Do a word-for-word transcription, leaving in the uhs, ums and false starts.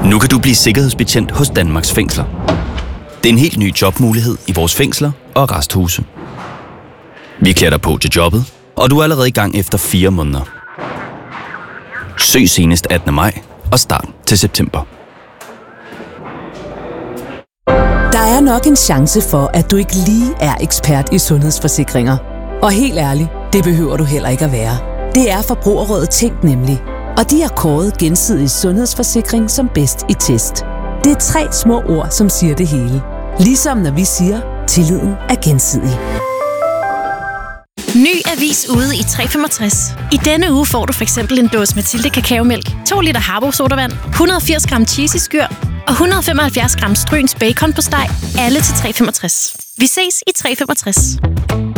Nu kan du blive sikkerhedsbetjent hos Danmarks Fængsler. Det er en helt ny jobmulighed i vores fængsler og arresthuse. Vi klæder dig på til jobbet, og du er allerede i gang efter fire måneder. Søg senest attende maj og start til september. Der er nok en chance for, at du ikke lige er ekspert i sundhedsforsikringer. Og helt ærligt, det behøver du heller ikke at være. Det er Forbrugerrådet Tænk nemlig. Og de har kåret Gensidig Sundhedsforsikring som bedst i test. Det er tre små ord, som siger det hele. Ligesom når vi siger, tilliden er gensidig. Ny avis ude i tre femogtres. I denne uge får du for eksempel en dåse Mathilde kakaomælk, to liter Harbo sodavand, et hundrede og firs gram cheesy skyr og et hundrede og femoghalvfjerds gram Stryns bacon på steg. Alle til tre femogtres. Vi ses i tre femogtres.